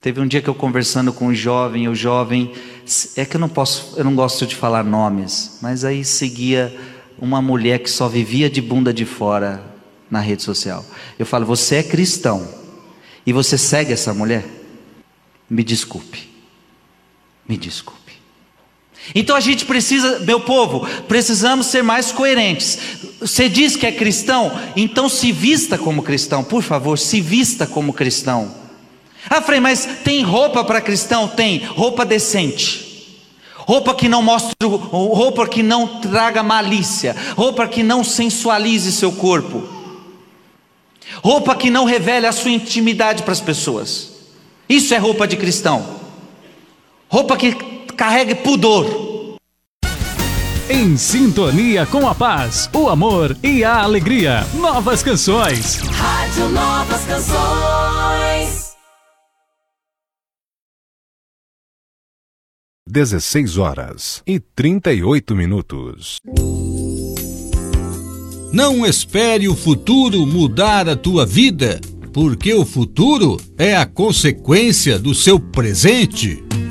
Teve um dia que eu conversando com o jovem, é que eu não gosto de falar nomes, mas aí seguia uma mulher que só vivia de bunda de fora na rede social. Eu falo: você é cristão e você segue essa mulher? Me desculpe. Então a gente precisa, meu povo, precisamos ser mais coerentes. Você diz que é cristão, então se vista como cristão, por favor, se vista como cristão. Ah, Frei, mas tem roupa para cristão? Tem, roupa decente, roupa que não mostre, roupa que não traga malícia, roupa que não sensualize seu corpo, roupa que não revele a sua intimidade para as pessoas. Isso é roupa de cristão. Roupa que carregue pudor. Em sintonia com a paz, o amor e a alegria. Novas canções. Rádio Novas Canções. 16h38. Não espere o futuro mudar a tua vida, porque o futuro é a consequência do seu presente.